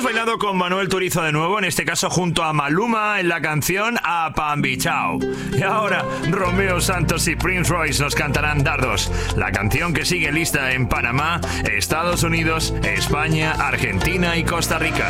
Hemos bailado con Manuel Turizo de nuevo, en este caso junto a Maluma en la canción A Pambichao. Y ahora Romeo Santos y Prince Royce nos cantarán Dardos, la canción que sigue lista en Panamá, Estados Unidos, España, Argentina y Costa Rica.